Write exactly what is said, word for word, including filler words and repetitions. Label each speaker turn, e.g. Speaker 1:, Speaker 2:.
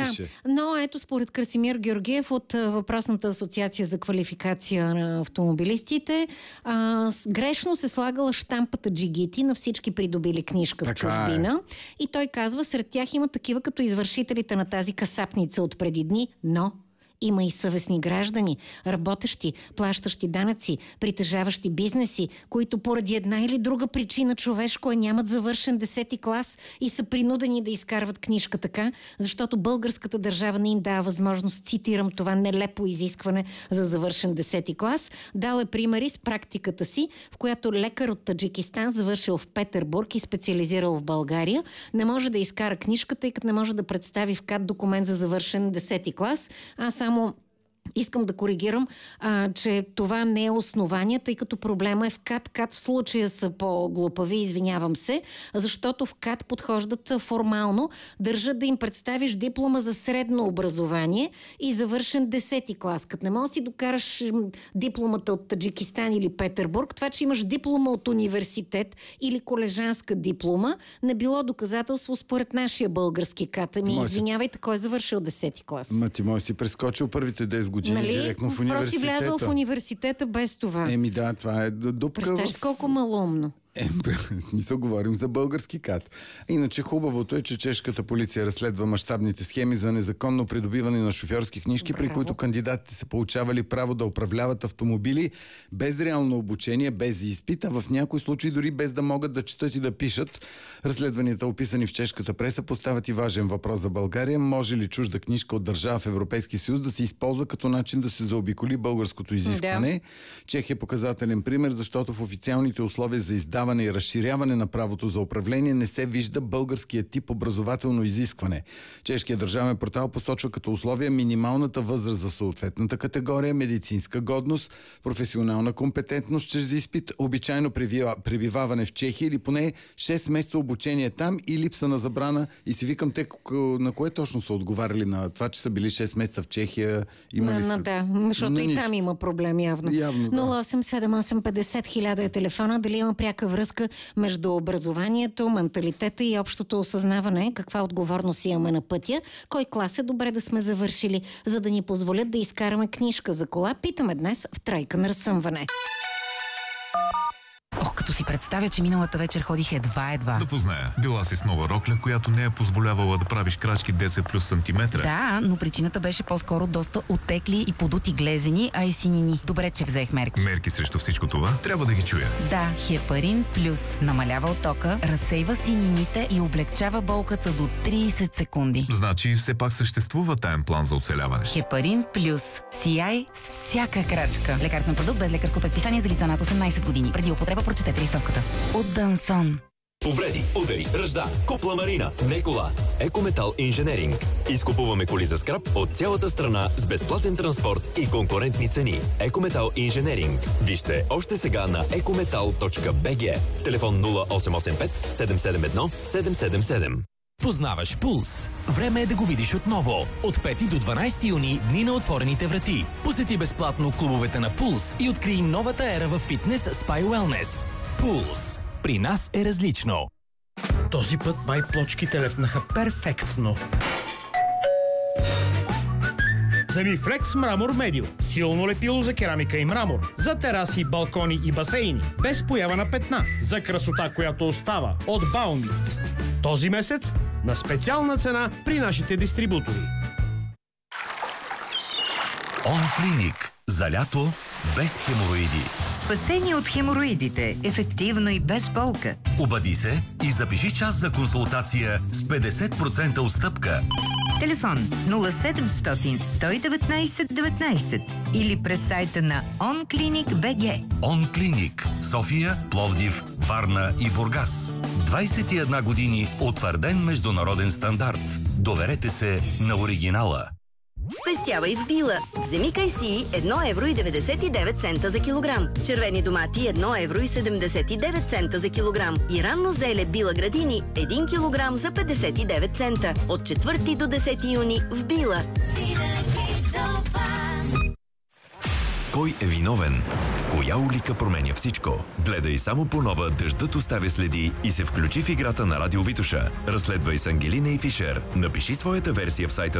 Speaker 1: беше.
Speaker 2: Да. Но ето според Красимир Георгиев от въпросната асоциация за квалификация на автомобилистите, а, грешно се слагала щампата джигити на всички придобили книжка така в чужбина. Е. И той казва, сред тях има такива като извършителите на тази касапница от преди дни, но има и съвестни граждани, работещи, плащащи данъци, притежаващи бизнеси, които поради една или друга причина човешко нямат завършен десети клас и са принудени да изкарват книжка така, защото българската държава не им дава възможност, цитирам това нелепо изискване за завършен десети клас. Дал е примери с практиката си, в която лекар от Таджикистан, завършил в Петербург и специализирал в България, не може да изкара книжка, тъй като не може да представи в КАТ документ за завършен десети клас, а само искам да коригирам, а, че това не е основание, тъй като проблема е в КАТ. КАТ в случая са по-глупави, извинявам се, защото в КАТ подхождат формално, държат да им представиш диплома за средно образование и завършен десети клас. Като не можеш да си докараш дипломата от Таджикистан или Петербург, това, че имаш диплома от университет или колежанска диплома, не било доказателство според нашия български КАТ. Ами, извинявайте, кой е завършил десети клас?
Speaker 1: Ма ти може си прескочил първите десет години, нали? Директно в университета.
Speaker 2: Просто влязъл в университета без това.
Speaker 1: Еми да, това е дупка.
Speaker 2: Представяш в... колко малумно.
Speaker 1: Е, в смисъл говорим за български КАТ. Иначе хубавото е, че чешката полиция разследва мащабните схеми за незаконно придобиване на шофьорски книжки, Браво. При които кандидатите са получавали право да управляват автомобили без реално обучение, без изпит, а в някои случаи дори без да могат да четат и да пишат. Разследванията, описани в чешката преса, поставят и важен въпрос за България. Може ли чужда книжка от държава в Европейския съюз да се използва като начин да се заобиколи българското изискване? Да. Чех е показателен пример, защото в официалните условия за издаване и разширяване на правото за управление не се вижда българският тип образователно изискване. Чешкият държавен портал посочва като условие минималната възраст за съответната категория, медицинска годност, професионална компетентност чрез изпит, обичайно пребиваване в Чехия или поне шест месеца обучение там и липса на забрана. И си викам, те на кое точно са отговаряли на това, че са били шест месеца в Чехия? Има ли
Speaker 2: на,
Speaker 1: са...
Speaker 2: Да, защото на и нищо. Там има проблем явно.
Speaker 1: явно да.
Speaker 2: нула осем седем осем петдесет хиляда е телефона. Дали има пряка връзка между образованието, менталитета и общото осъзнаване, каква отговорност имаме на пътя, кой клас е добре да сме завършили, за да ни позволят да изкараме книжка за кола, питаме днес в Тройка на разсъмване.
Speaker 3: Ох, като си представя, че миналата вечер ходих едва-едва.
Speaker 4: Да позная. Била си с нова рокля, която не е позволявала да правиш крачки десет плюс сантиметра.
Speaker 3: Да, но причината беше по-скоро доста отекли и подути глезени, а и синини. Добре, че взех мерки.
Speaker 4: Мерки срещу всичко това? Трябва да ги чуя.
Speaker 3: Да, Хепарин Плюс намалява оттока, разсейва синините и облегчава болката до трийсет секунди.
Speaker 4: Значи все пак съществува таен план за оцеляване.
Speaker 3: Хепарин Плюс. Сияй с всяка крачка. Лекарствен продукт без лекарско предписание за лица над осемнайсет години. Преди употреба прочетете листовката. От Дансон.
Speaker 5: Повреди, удари, ръжда, купла марина, не кола. Екометал инженеринг. Изкупуваме коли за скрап от цялата страна с безплатен транспорт и конкурентни цени. Екометал инженеринг. Вижте още сега на екометал точка би джи. Телефон нула осем осем пет седем седем едно седем седем седем.
Speaker 6: Познаваш Пулс. Време е да го видиш отново. От пети до дванайсети юни, дни на отворените врати. Посети безплатно клубовете на Пулс и открий новата ера в фитнес, спа и уелнес. Пулс. При нас е различно.
Speaker 7: Този път май плочките лепнаха перфектно. Замифлекс Мрамор Медио. Силно лепило за керамика и мрамор. За тераси, балкони и басейни. Без поява на петна. За красота, която остава. От Баунит. Този месец на специална цена при нашите дистрибутори.
Speaker 8: Онклиник. За лято без хемороиди.
Speaker 9: Спасение от хемороидите. Ефективно и без болка.
Speaker 8: Обади се и запиши час за консултация с петдесет процента отстъпка.
Speaker 9: Телефон нула седемстотин сто и деветнайсет деветнайсет или през сайта на онклиник точка би джи.
Speaker 8: Онклиник. София, Пловдив, Варна и Бургас. двайсет и една години утвърден международен стандарт. Доверете се на оригинала.
Speaker 10: Спестявай в Била. Вземи кайсии едно евро и деветдесет и девет цента за килограм. Червени домати едно евро и седемдесет и девет цента за килограм. И ранно зеле Била Градини един килограм за петдесет и девет цента. От четвърти до десети юни в Била.
Speaker 5: Кой е виновен? Коя улика променя всичко? Гледай само по нова "Дъждът оставя следи" и се включи в играта на Радио Витоша. Разследвай с Ангелина и Фишер. Напиши своята версия в сайта